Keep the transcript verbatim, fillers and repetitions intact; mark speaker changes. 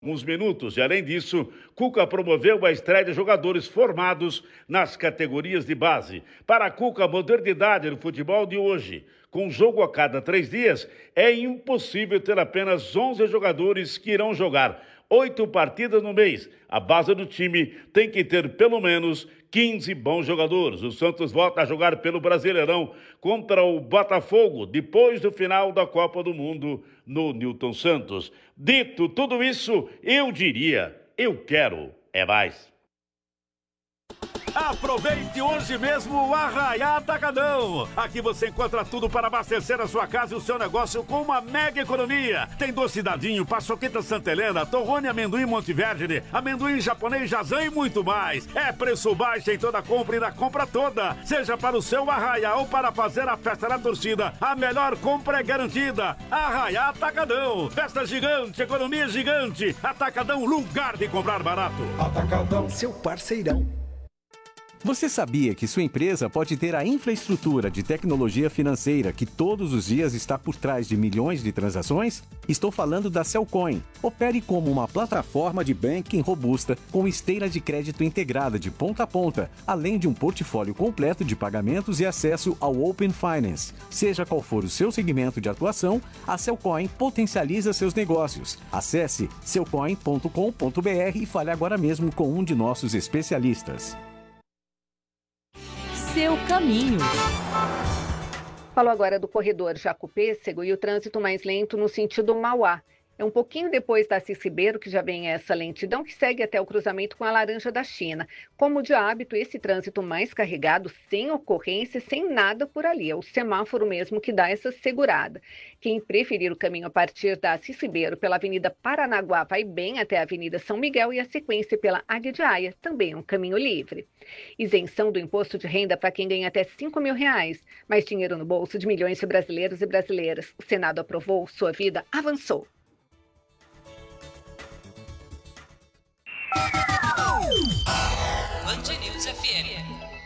Speaker 1: Uns minutos. E, além disso, Cuca promoveu a estreia de jogadores formados nas categorias de base. Para a Cuca, a modernidade no futebol de hoje, com jogo a cada três dias, é impossível ter apenas onze jogadores que irão jogar oito partidas no mês. A base do time tem que ter pelo menos quinze bons jogadores. O Santos volta a jogar pelo Brasileirão contra o Botafogo, depois do final da Copa do Mundo no Newton Santos. Dito tudo isso, eu diria, eu quero é mais.
Speaker 2: Aproveite hoje mesmo o Arraiá Atacadão. Aqui você encontra tudo para abastecer a sua casa e o seu negócio com uma mega economia. Tem doce dadinho, paçoqueta Santa Helena, torrone amendoim Monte Verde, amendoim japonês Jazan e muito mais. É preço baixo em toda compra e na compra toda. Seja para o seu Arraiá ou para fazer a festa da torcida, a melhor compra é garantida. Arraiá Atacadão. Festa gigante, economia gigante. Atacadão, lugar de comprar barato.
Speaker 3: Atacadão, seu parceirão.
Speaker 4: Você sabia que sua empresa pode ter a infraestrutura de tecnologia financeira que todos os dias está por trás de milhões de transações? Estou falando da Cellcoin. Opere como uma plataforma de banking robusta com esteira de crédito integrada de ponta a ponta, além de um portfólio completo de pagamentos e acesso ao Open Finance. Seja qual for o seu segmento de atuação, a Cellcoin potencializa seus negócios. Acesse cellcoin ponto com ponto br e fale agora mesmo com um de nossos especialistas.
Speaker 5: Seu caminho.
Speaker 6: Falou agora do corredor Jacopêssego e o trânsito mais lento no sentido Mauá. É um pouquinho depois da Assis Ribeiro que já vem essa lentidão que segue até o cruzamento com a Laranja da China. Como de hábito, esse trânsito mais carregado, sem ocorrência, sem nada por ali. É o semáforo mesmo que dá essa segurada. Quem preferir o caminho a partir da Assis Ribeiro pela Avenida Paranaguá vai bem até a Avenida São Miguel e a sequência pela Águia de Aia, também é um caminho livre. Isenção do imposto de renda para quem ganha até cinco mil reais. Mais dinheiro no bolso de milhões de brasileiros e brasileiras. O Senado aprovou, sua vida avançou.
Speaker 7: Band News F M.